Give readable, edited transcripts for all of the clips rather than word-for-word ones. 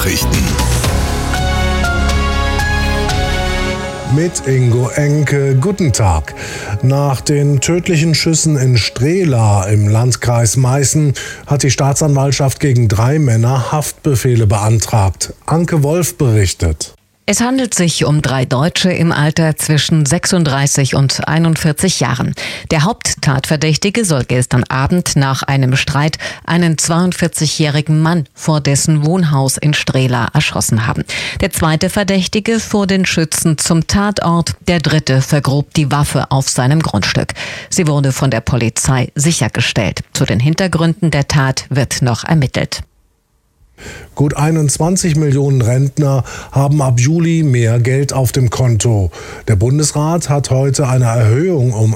Nachrichten. Mit Ingo Enke, guten Tag. Nach den tödlichen Schüssen in Strehla im Landkreis Meißen hat die Staatsanwaltschaft gegen 3 Männer Haftbefehle beantragt. Anke Wolf berichtet. Es handelt sich um 3 Deutsche im Alter zwischen 36 und 41 Jahren. Der Haupttatverdächtige soll gestern Abend nach einem Streit einen 42-jährigen Mann vor dessen Wohnhaus in Strehla erschossen haben. Der zweite Verdächtige fuhr den Schützen zum Tatort, der dritte vergrub die Waffe auf seinem Grundstück. Sie wurde von der Polizei sichergestellt. Zu den Hintergründen der Tat wird noch ermittelt. Gut 21 Millionen Rentner haben ab Juli mehr Geld auf dem Konto. Der Bundesrat hat heute einer Erhöhung um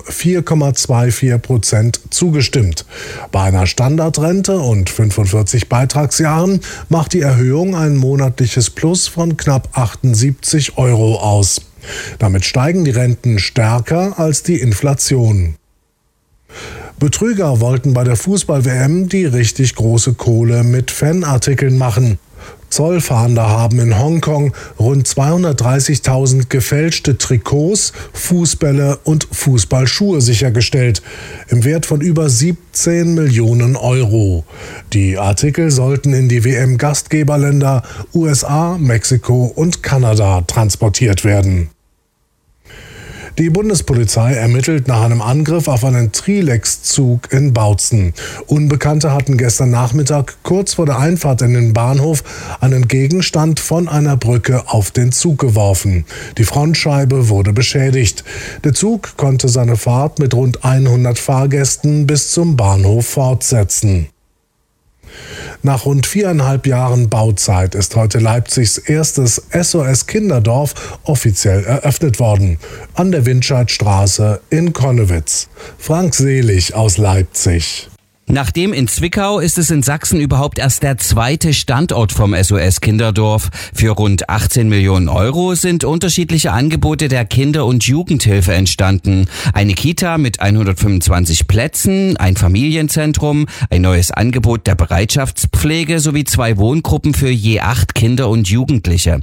4,24% zugestimmt. Bei einer Standardrente und 45 Beitragsjahren macht die Erhöhung ein monatliches Plus von knapp 78 € aus. Damit steigen die Renten stärker als die Inflation. Betrüger wollten bei der Fußball-WM die richtig große Kohle mit Fanartikeln machen. Zollfahnder haben in Hongkong rund 230.000 gefälschte Trikots, Fußbälle und Fußballschuhe sichergestellt, im Wert von über 17 Millionen €. Die Artikel sollten in die WM-Gastgeberländer USA, Mexiko und Kanada transportiert werden. Die Bundespolizei ermittelt nach einem Angriff auf einen Trilex-Zug in Bautzen. Unbekannte hatten gestern Nachmittag kurz vor der Einfahrt in den Bahnhof einen Gegenstand von einer Brücke auf den Zug geworfen. Die Frontscheibe wurde beschädigt. Der Zug konnte seine Fahrt mit rund 100 Fahrgästen bis zum Bahnhof fortsetzen. Nach rund 4,5 Jahren Bauzeit ist heute Leipzigs erstes SOS-Kinderdorf offiziell eröffnet worden. An der Windscheidstraße in Connewitz. Frank Selig aus Leipzig. Nachdem in Zwickau ist es in Sachsen überhaupt erst der zweite Standort vom SOS Kinderdorf. Für rund 18 Millionen € sind unterschiedliche Angebote der Kinder- und Jugendhilfe entstanden. Eine Kita mit 125 Plätzen, ein Familienzentrum, ein neues Angebot der Bereitschaftspflege sowie 2 Wohngruppen für je 8 Kinder und Jugendliche.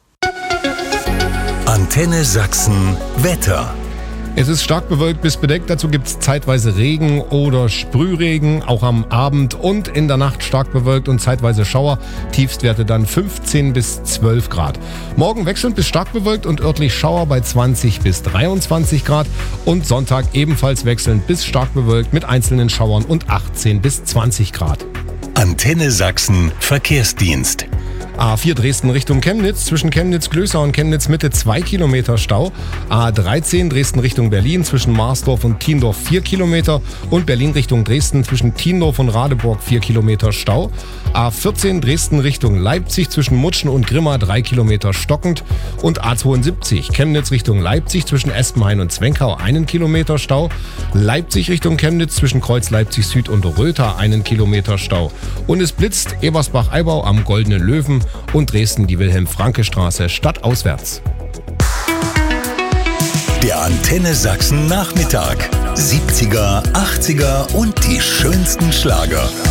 Antenne Sachsen Wetter. Es ist stark bewölkt bis bedeckt, dazu gibt es zeitweise Regen oder Sprühregen, auch am Abend und in der Nacht stark bewölkt und zeitweise Schauer, Tiefstwerte dann 15 bis 12 Grad. Morgen wechselnd bis stark bewölkt und örtlich Schauer bei 20 bis 23 Grad und Sonntag ebenfalls wechselnd bis stark bewölkt mit einzelnen Schauern und 18 bis 20 Grad. Antenne Sachsen Verkehrsdienst. A4 Dresden Richtung Chemnitz, zwischen Chemnitz-Glößau und Chemnitz-Mitte 2 Kilometer Stau. A13 Dresden Richtung Berlin, zwischen Marsdorf und Thiendorf 4 Kilometer. Und Berlin Richtung Dresden, zwischen Thiendorf und Radeburg 4 Kilometer Stau. A14 Dresden Richtung Leipzig, zwischen Mutschen und Grimma 3 Kilometer stockend. Und A72 Chemnitz Richtung Leipzig, zwischen Espenhain und Zwenkau 1 Kilometer Stau. Leipzig Richtung Chemnitz, zwischen Kreuz Leipzig Süd und Rötha 1 Kilometer Stau. Und es blitzt Ebersbach-Eibau am Goldenen Löwen und Dresden die Wilhelm-Franke-Straße stadtauswärts. Der Antenne Sachsen Nachmittag. 70er, 80er und die schönsten Schlager.